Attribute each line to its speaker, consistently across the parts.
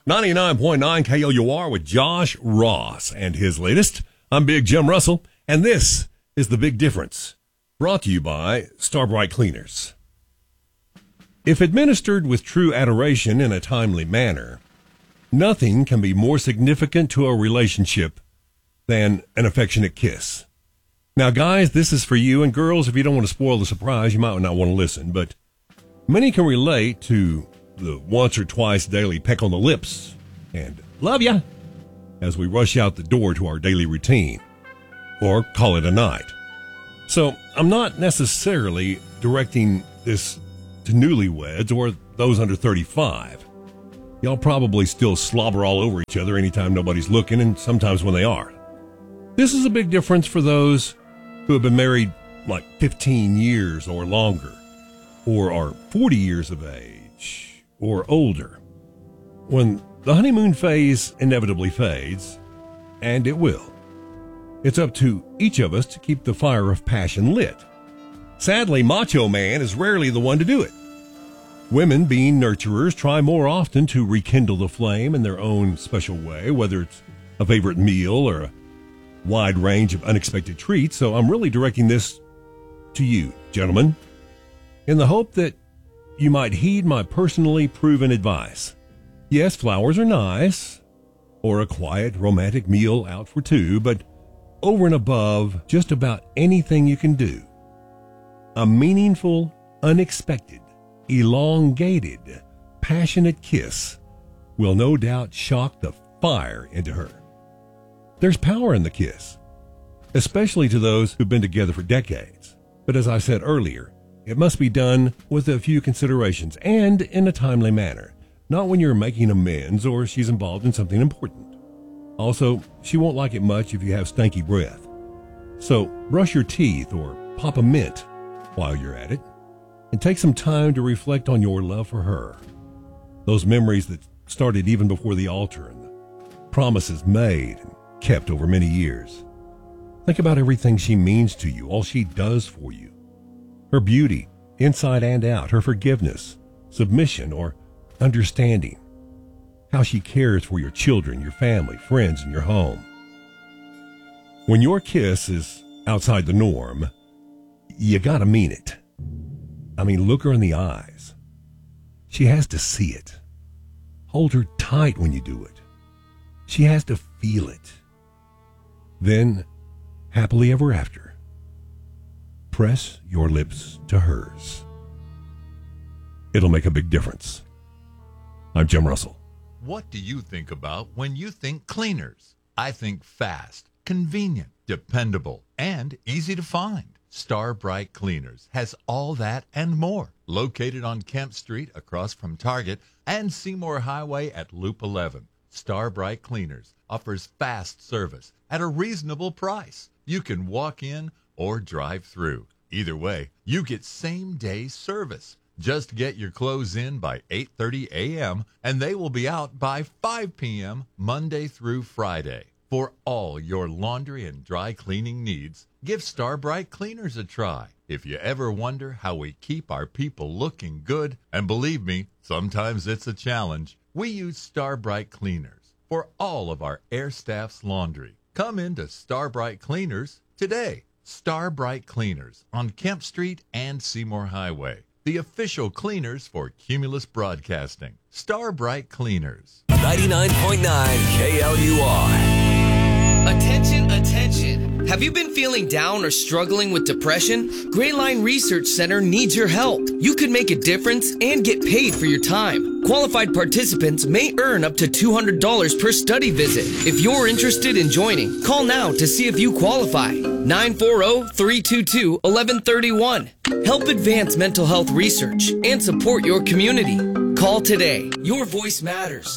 Speaker 1: 99.9 KLUR with Josh Ross and his latest. I'm Big Jim Russell, and this is The Big Difference, brought to you by Starbright Cleaners. If administered with true adoration in a timely manner, nothing can be more significant to a relationship than an affectionate kiss. Now, guys, this is for you, and girls, if you don't want to spoil the surprise, you might not want to listen, but many can relate to the once or twice daily peck on the lips and love ya as we rush out the door to our daily routine, or call it a night. So I'm not necessarily directing this to newlyweds or those under 35. Y'all probably still slobber all over each other anytime nobody's looking, and sometimes when they are. This is a big difference for those who have been married like 15 years or longer, or are 40 years of age or older. When the honeymoon phase inevitably fades, and it will, it's up to each of us to keep the fire of passion lit. Sadly, Macho Man is rarely the one to do it. Women, being nurturers, try more often to rekindle the flame in their own special way, whether it's a favorite meal or a wide range of unexpected treats. So I'm really directing this to you, gentlemen, in the hope that you might heed my personally proven advice. Yes, flowers are nice, or a quiet romantic meal out for two, but over and above just about anything you can do, a meaningful, unexpected, elongated, passionate kiss will no doubt shock the fire into her. There's power in the kiss, especially to those who've been together for decades. But as I said earlier, it must be done with a few considerations and in a timely manner, not when you're making amends or she's involved in something important. Also, she won't like it much if you have stanky breath. So brush your teeth or pop a mint while you're at it, and take some time to reflect on your love for her. Those memories that started even before the altar and the promises made and kept over many years. Think about everything she means to you, all she does for you. Her beauty, inside and out, her forgiveness, submission, or understanding. How she cares for your children, your family, friends, and your home. When your kiss is outside the norm, you gotta mean it. I mean, look her in the eyes. She has to see it. Hold her tight when you do it. She has to feel it. Then, happily ever after, press your lips to hers. It'll make a big difference. I'm Jim Russell.
Speaker 2: What do you think about when you think cleaners? I think fast, convenient, dependable, and easy to find. Starbright Cleaners has all that and more. Located on Kemp Street across from Target and Seymour Highway at Loop 11. Starbright Cleaners offers fast service at a reasonable price. You can walk in or drive through. Either way, you get same-day service. Just get your clothes in by 8:30 a.m. and they will be out by 5 p.m. Monday through Friday. For all your laundry and dry cleaning needs, give Starbright Cleaners a try. If you ever wonder how we keep our people looking good, and believe me, sometimes it's a challenge, we use Starbright Cleaners for all of our air staff's laundry. Come into Starbright Cleaners today. Starbright Cleaners on Kemp Street and Seymour Highway. The official cleaners for Cumulus Broadcasting. Starbright Cleaners.
Speaker 3: 99.9 KLUR.
Speaker 4: Attention, attention. Have you been feeling down or struggling with depression? Gray Line Research Center needs your help. You could make a difference and get paid for your time. Qualified participants may earn up to $200 per study visit. If you're interested in joining, call now to see if you qualify. 940-322-1131. Help advance mental health research and support your community. Call today. Your voice matters.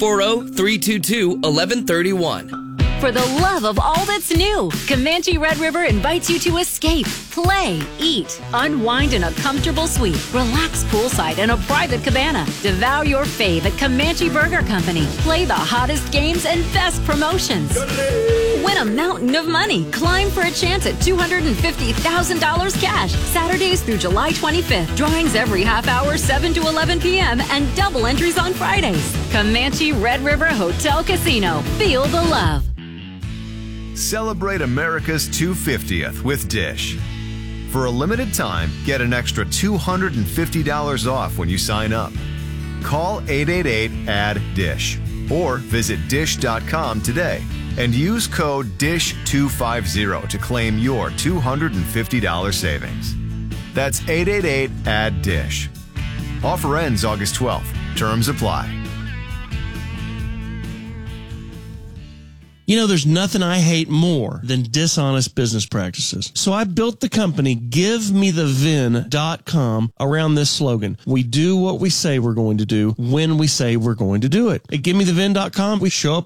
Speaker 4: 940-322-1131.
Speaker 5: For the love of all that's new, Comanche Red River invites you to escape, play, eat, unwind in a comfortable suite, relax poolside in a private cabana. Devour your fave at Comanche Burger Company. Play the hottest games and best promotions. Win a mountain of money. Climb for a chance at $250,000 cash. Saturdays through July 25th. Drawings every half hour, 7 to 11 p.m. and double entries on Fridays. Comanche Red River Hotel Casino. Feel the love.
Speaker 6: Celebrate America's 250th with Dish. For a limited time, get an extra $250 off when you sign up. Call 888-ADD-DISH or visit dish.com today and use code DISH250 to claim your $250 savings. That's 888-ADD-DISH. Offer ends August 12th. Terms apply.
Speaker 7: You know, there's nothing I hate more than dishonest business practices. So I built the company GiveMeTheVin.com around this slogan. We do what we say we're going to do when we say we're going to do it. At GiveMeTheVin.com, we show up